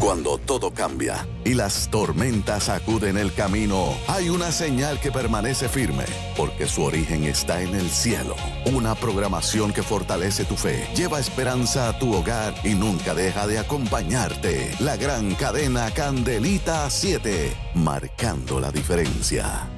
Cuando todo cambia y las tormentas sacuden el camino, hay una señal que permanece firme, porque su origen está en el cielo. Una programación que fortalece tu fe, lleva esperanza a tu hogar y nunca deja de acompañarte. La gran cadena Candelita 7, marcando la diferencia.